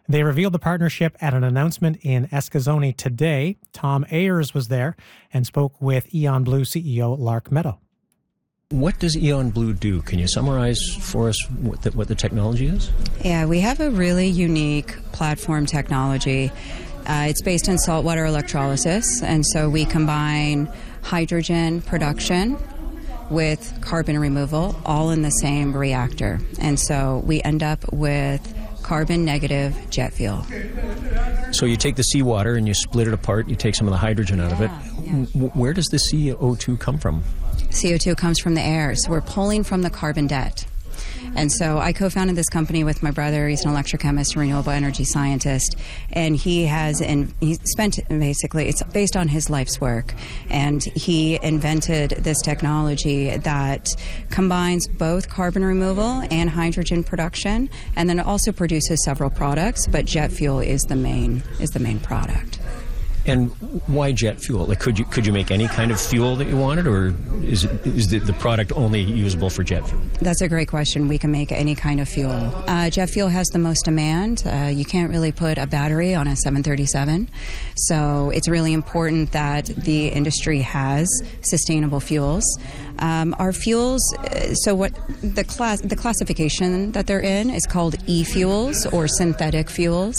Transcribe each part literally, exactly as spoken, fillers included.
They revealed the partnership at an announcement in Eskasoni today. Tom Ayers was there and spoke with EonBlue C E O Lark Meadow. What does EonBlue do? Can you summarize for us what the, what the technology is? Yeah, we have a really unique platform technology. Uh, it's based in saltwater electrolysis, and so we combine hydrogen production with carbon removal all in the same reactor. And so we end up with carbon negative jet fuel. So you take the seawater and you split it apart, you take some of the hydrogen out yeah, of it. Yeah. Where does the C O two come from? C O two comes from the air, so we're pulling from the carbon debt. And so I co-founded this company with my brother. He's an electrochemist and renewable energy scientist, and he has in, he spent basically, it's based on his life's work, and he invented this technology that combines both carbon removal and hydrogen production, and then it also produces several products, but jet fuel is the main is the main product. And why jet fuel? Like, could you could you make any kind of fuel that you wanted, or is it, is the, the product only usable for jet fuel? That's a great question. We can make any kind of fuel. Uh, jet fuel has the most demand. Uh, you can't really put a battery on a seven thirty-seven, so it's really important that the industry has sustainable fuels. Um, our fuels, so what the class, the classification that they're in is called e-fuels or synthetic fuels.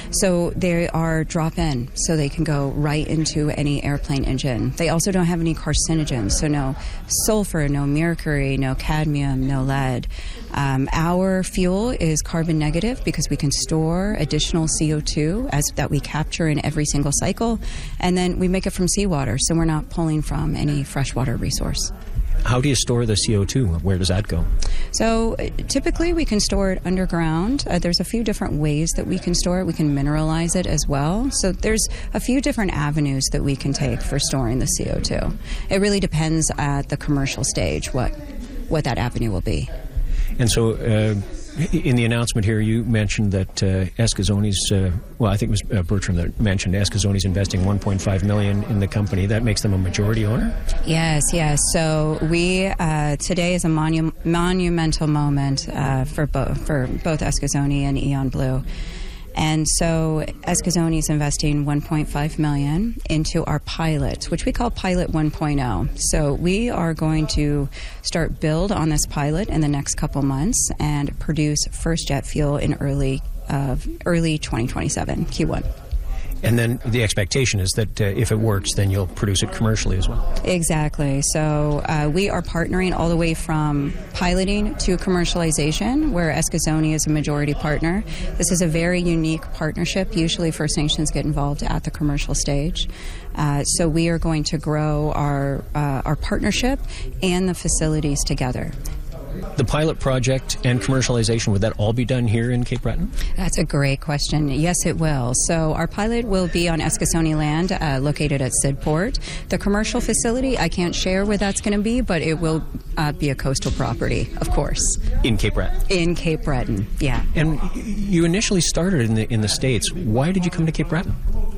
So they are drop-in, so they can go right into any airplane engine. They also don't have any carcinogens, so no sulfur, no mercury, no cadmium, no lead. Um, our fuel is carbon negative because we can store additional C O two as that we capture in every single cycle, and then we make it from seawater, so we're not pulling from any freshwater resource. How do you store the C O two? Where does that go? So typically we can store it underground. Uh, there's a few different ways that we can store it. We can mineralize it as well. So there's a few different avenues that we can take for storing the C O two. It really depends at the commercial stage what what that avenue will be. And so uh, in the announcement here, you mentioned that uh, Eskasoni's, uh, well, I think it was uh, Bertram that mentioned Eskasoni's investing one point five million dollars in the company. That makes them a majority owner? Yes, yes. So we, uh, today is a monu- monumental moment uh, for, bo- for both Eskasoni and EonBlue. And so Eskasoni is investing one point five million dollars into our pilot, which we call Pilot one point oh. So we are going to start build on this pilot in the next couple months and produce first jet fuel in early uh, early twenty twenty-seven, Q one. And then the expectation is that uh, if it works, then you'll produce it commercially as well. Exactly. So uh, we are partnering all the way from piloting to commercialization, where Eskasoni is a majority partner. This is a very unique partnership. Usually First Nations get involved at the commercial stage. Uh, so we are going to grow our, uh, our partnership and the facilities together. The pilot project and commercialization, would that all be done here in Cape Breton? That's a great question. Yes, it will. So our pilot will be on Eskasoni land, uh, located at Sydport. The commercial facility, I can't share where that's going to be, but it will uh, be a coastal property, of course. In Cape Breton? In Cape Breton, yeah. And you initially started in the in the States. Why did you come to Cape Breton?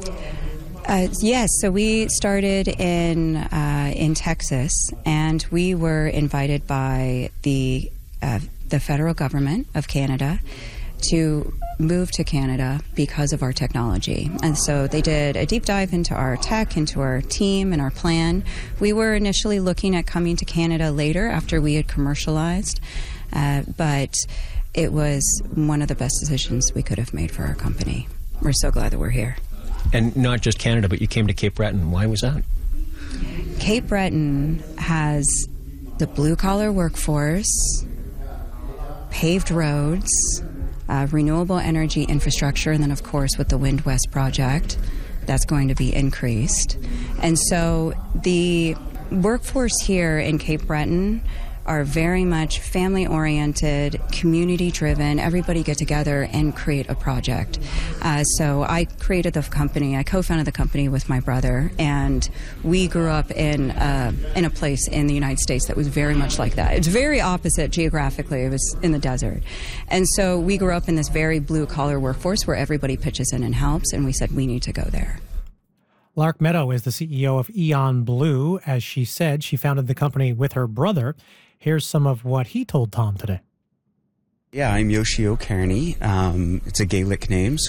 Uh, yes, so we started in uh, in Texas, and we were invited by the uh, the federal government of Canada to move to Canada because of our technology. And so they did a deep dive into our tech, into our team, and our plan. We were initially looking at coming to Canada later after we had commercialized, uh, but it was one of the best decisions we could have made for our company. We're so glad that we're here. And not just Canada, but you came to Cape Breton. Why was that? Cape Breton has the blue-collar workforce, paved roads, uh, renewable energy infrastructure, and then, of course, with the Wind West project, that's going to be increased. And so the workforce here in Cape Breton are very much family-oriented, community-driven. Everybody get together and create a project. Uh, so I created the company. I co-founded the company with my brother, and we grew up in uh, in a place in the United States that was very much like that. It's very opposite geographically. It was in the desert. And so we grew up in this very blue-collar workforce where everybody pitches in and helps, and we said we need to go there. Lark Meadow is the C E O of EonBlue. As she said, she founded the company with her brother. Here's some of what he told Tom today. Yeah, I'm Yoshio Kearney. Um, it's a Gaelic name, so